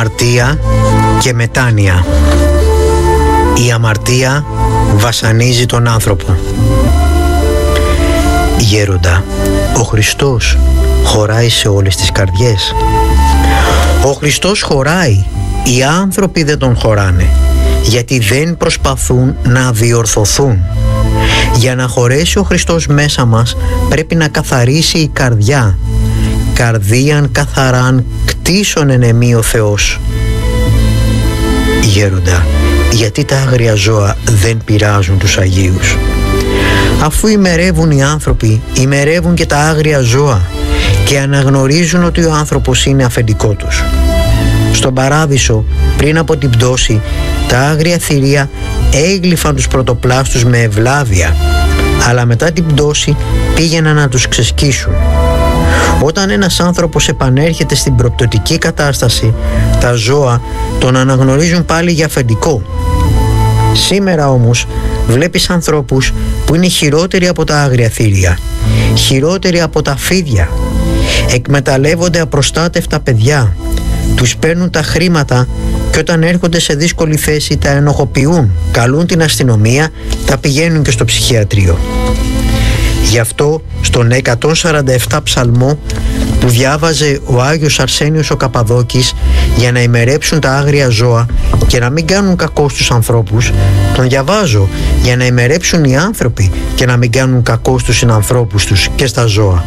αμαρτία και μετάνοια. Η αμαρτία βασανίζει τον άνθρωπο. Γέροντα, ο Χριστός χωράει σε όλες τις καρδιές. Ο Χριστός χωράει, οι άνθρωποι δεν τον χωράνε, γιατί δεν προσπαθούν να διορθωθούν. Για να χωρέσει ο Χριστός μέσα μας πρέπει να καθαρίσει η καρδιά. Καρδίαν καθαράν κτίσον ενεμή ο Θεός. Γέροντα, γιατί τα άγρια ζώα δεν πειράζουν τους Αγίους? Αφού ημερεύουν οι άνθρωποι, ημερεύουν και τα άγρια ζώα και αναγνωρίζουν ότι ο άνθρωπος είναι αφεντικό τους. Στον Παράδεισο, πριν από την πτώση, τα άγρια θηρία έγλυφαν τους πρωτοπλάστους με ευλάβεια, αλλά μετά την πτώση πήγαιναν να τους ξεσκίσουν. Όταν ένας άνθρωπος επανέρχεται στην προπτωτική κατάσταση, τα ζώα τον αναγνωρίζουν πάλι για αφεντικό. Σήμερα όμως βλέπεις ανθρώπους που είναι χειρότεροι από τα άγρια θήρια, χειρότεροι από τα φίδια. Εκμεταλλεύονται απροστάτευτα παιδιά, τους παίρνουν τα χρήματα και όταν έρχονται σε δύσκολη θέση τα ενοχοποιούν, καλούν την αστυνομία, τα πηγαίνουν και στο ψυχιατρίο. Γι' αυτό στον 147 ψαλμό που διάβαζε ο Άγιος Αρσένιος ο Καπαδόκης για να ημερέψουν τα άγρια ζώα και να μην κάνουν κακό στους ανθρώπους, τον διαβάζω για να ημερέψουν οι άνθρωποι και να μην κάνουν κακό στους συνανθρώπους τους και στα ζώα.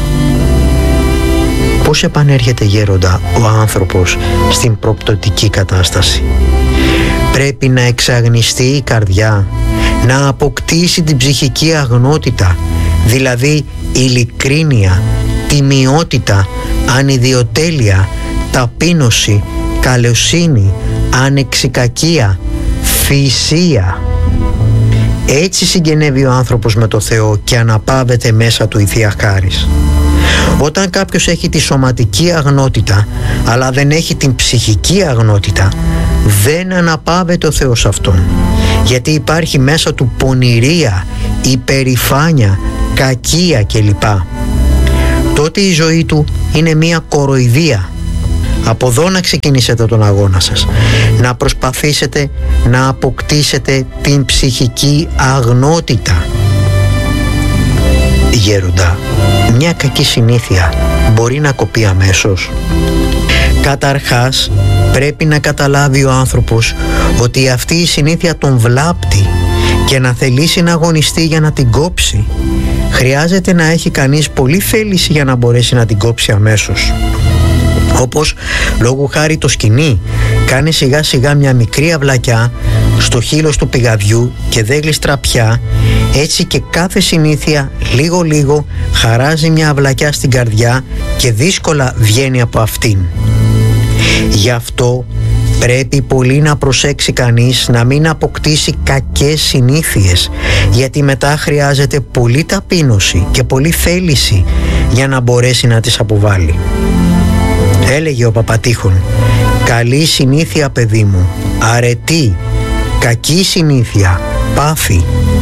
Πώς επανέρχεται, γέροντα, ο άνθρωπος στην προπτωτική κατάσταση? Πρέπει να εξαγνιστεί η καρδιά, να αποκτήσει την ψυχική αγνότητα, δηλαδή ειλικρίνεια, τιμιότητα, ανιδιοτέλεια, ταπείνωση, καλοσύνη, ανεξικακία, θυσία. Έτσι συγγενεύει ο άνθρωπος με το Θεό και αναπαύεται μέσα του η Θεία Χάρις. Όταν κάποιος έχει τη σωματική αγνότητα αλλά δεν έχει την ψυχική αγνότητα, δεν αναπαύεται ο Θεός αυτόν, γιατί υπάρχει μέσα του πονηρία, υπερηφάνεια, κακία κλπ. Τότε η ζωή του είναι μία κοροϊδία. Από εδώ να ξεκινήσετε τον αγώνα σας, να προσπαθήσετε να αποκτήσετε την ψυχική αγνότητα. Γέροντα, μια κακή συνήθεια μπορεί να κοπεί αμέσως? Καταρχάς πρέπει να καταλάβει ο άνθρωπος ότι αυτή η συνήθεια τον βλάπτει και να θελήσει να αγωνιστεί για να την κόψει. Χρειάζεται να έχει κανείς πολύ θέληση για να μπορέσει να την κόψει αμέσως. Όπως λόγου χάρη το σκοινί κάνει σιγά σιγά μια μικρή αυλακιά στο χείλος του πηγαδιού και δεν γλιστρά πια, έτσι και κάθε συνήθεια λίγο λίγο χαράζει μια αυλακιά στην καρδιά και δύσκολα βγαίνει από αυτήν. Γι' αυτό πρέπει πολύ να προσέξει κανείς να μην αποκτήσει κακές συνήθειες, γιατί μετά χρειάζεται πολύ ταπείνωση και πολύ θέληση για να μπορέσει να τις αποβάλει. Έλεγε ο Παπατήχων: «Καλή συνήθεια, παιδί μου, αρετή, κακή συνήθεια, πάθη».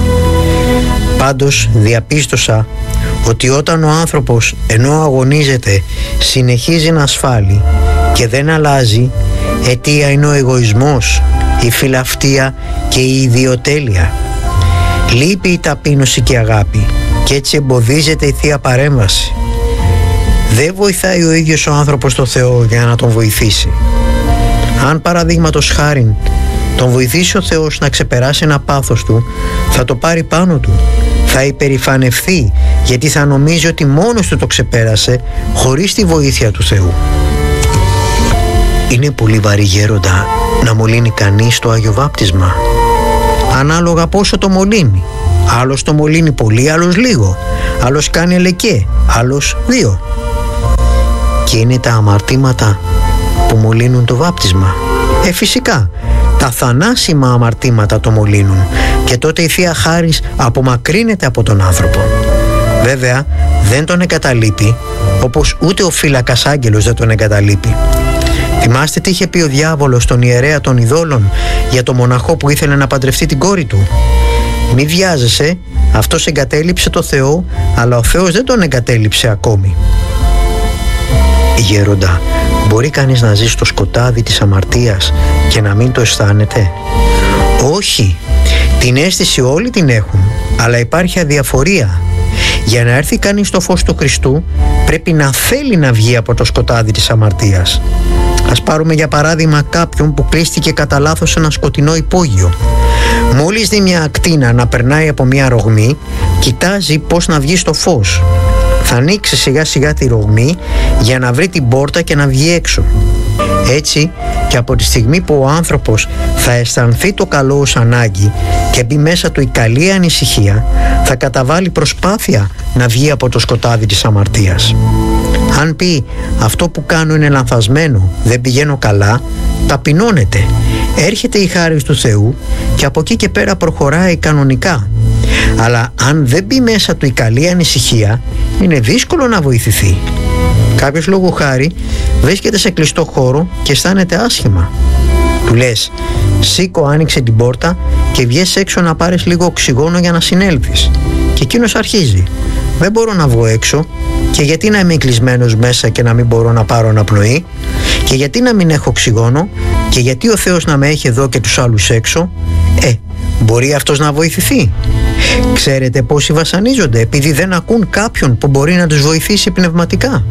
Πάντως διαπίστωσα ότι όταν ο άνθρωπος ενώ αγωνίζεται συνεχίζει να ασφάλει και δεν αλλάζει, αιτία είναι ο εγωισμός, η φιλαυτία και η ιδιοτέλεια. Λείπει η ταπείνωση και η αγάπη και έτσι εμποδίζεται η Θεία Παρέμβαση. Δεν βοηθάει ο ίδιος ο άνθρωπος το Θεό για να τον βοηθήσει. Αν παραδείγματος χάριν τον βοηθήσει ο Θεός να ξεπεράσει ένα πάθος του, θα το πάρει πάνω του, θα υπερηφανευθεί, γιατί θα νομίζει ότι μόνος του το ξεπέρασε χωρίς τη βοήθεια του Θεού. Είναι πολύ βαρύ, γέροντα, να μολύνει κανείς το Άγιο Βάπτισμα. Ανάλογα πόσο το μολύνει. Άλλος το μολύνει πολύ, άλλος λίγο. Άλλος κάνει ελεκέ, άλλος 2. Και είναι τα αμαρτήματα που μολύνουν το βάπτισμα. Φυσικά, τα θανάσιμα αμαρτήματα το μολύνουν και τότε η Θεία Χάρις απομακρύνεται από τον άνθρωπο. Βέβαια, δεν τον εγκαταλείπει, όπως ούτε ο φύλακας άγγελος δεν τον εγκαταλείπει. Θυμάστε τι είχε πει ο διάβολος στον ιερέα των ειδόλων για το μοναχό που ήθελε να παντρευτεί την κόρη του? «Μη βιάζεσαι, αυτός εγκατέλειψε το Θεό, αλλά ο Θεός δεν τον εγκατέλειψε ακόμη». Γέροντα, μπορεί κανείς να ζει στο σκοτάδι της αμαρτίας και να μην το αισθάνεται? Όχι, την αίσθηση όλοι την έχουν, αλλά υπάρχει αδιαφορία. Για να έρθει κανείς στο φως του Χριστού πρέπει να θέλει να βγει από το σκοτάδι της αμαρτίας. Ας πάρουμε για παράδειγμα κάποιον που κλείστηκε κατά λάθος σε ένα σκοτεινό υπόγειο. Μόλις δει μια ακτίνα να περνάει από μια ρογμή, κοιτάζει πώς να βγει στο φως. Θα ανοίξει σιγά σιγά τη ρογμή για να βρει την πόρτα και να βγει έξω. Έτσι και από τη στιγμή που ο άνθρωπος θα αισθανθεί το καλό ως ανάγκη και μπει μέσα του η καλή ανησυχία, θα καταβάλει προσπάθεια να βγει από το σκοτάδι της αμαρτίας. Αν πει αυτό που κάνω είναι λανθασμένο, δεν πηγαίνω καλά, ταπεινώνεται, έρχεται η χάρις του Θεού και από εκεί και πέρα προχωράει κανονικά. Αλλά αν δεν μπει μέσα του η καλή ανησυχία, είναι δύσκολο να βοηθηθεί. Κάποιος λόγου χάρη βρίσκεται σε κλειστό χώρο και αισθάνεται άσχημα. Του λες, σήκω, άνοιξε την πόρτα και βγες έξω να πάρεις λίγο οξυγόνο για να συνέλθεις. Και εκείνος αρχίζει, δεν μπορώ να βγω έξω, και γιατί να είμαι κλεισμένος μέσα και να μην μπορώ να πάρω αναπνοή, και γιατί να μην έχω οξυγόνο, και γιατί ο Θεός να με έχει εδώ και τους άλλους έξω? Μπορεί αυτός να βοηθηθεί? Ξέρετε πόσοι βασανίζονται επειδή δεν ακούν κάποιον που μπορεί να τους βοηθήσει πνευματικά?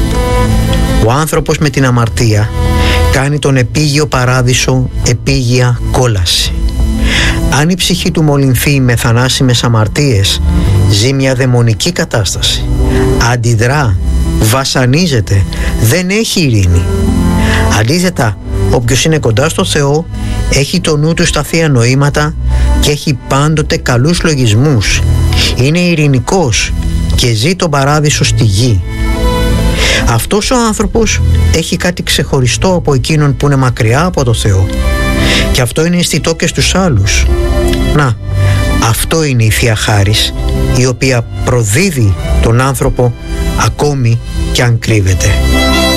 Ο άνθρωπος με την αμαρτία κάνει τον επίγειο παράδεισο επίγεια κόλαση. Αν η ψυχή του μολυνθεί με θανάσιμες αμαρτίες, ζει μια δαιμονική κατάσταση. Αντιδρά, βασανίζεται, δεν έχει ειρήνη. Αντίθετα, όποιος είναι κοντά στο Θεό έχει το νου του στα θεία νοήματα και έχει πάντοτε καλούς λογισμούς. Είναι ειρηνικός και ζει τον παράδεισο στη γη. Αυτός ο άνθρωπος έχει κάτι ξεχωριστό από εκείνον που είναι μακριά από το Θεό, και αυτό είναι αισθητό και στους άλλους. Να, αυτό είναι η Θεία Χάρις, η οποία προδίδει τον άνθρωπο ακόμη κι αν κρύβεται.